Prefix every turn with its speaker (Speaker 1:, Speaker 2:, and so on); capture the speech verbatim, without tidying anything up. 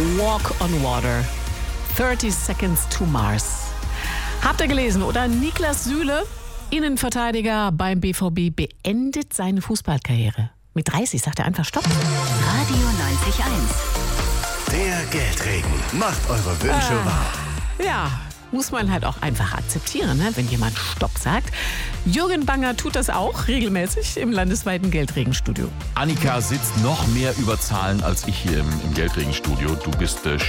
Speaker 1: Walk on Water. thirty Seconds to Mars. Habt ihr gelesen, oder? Niklas Süle, Innenverteidiger beim B V B, beendet seine Fußballkarriere. Mit dreißig sagt er einfach Stopp.
Speaker 2: Radio neunzig Komma eins.
Speaker 3: Der Geldregen macht eure Wünsche
Speaker 1: Ah.
Speaker 3: wahr.
Speaker 1: Ja, muss man halt auch einfach akzeptieren, ne? Wenn jemand Stopp sagt. Jürgen Banger tut das auch regelmäßig im landesweiten Geldregenstudio.
Speaker 4: Annika sitzt noch mehr über Zahlen als ich hier im, im Geldregenstudio. Du bist äh,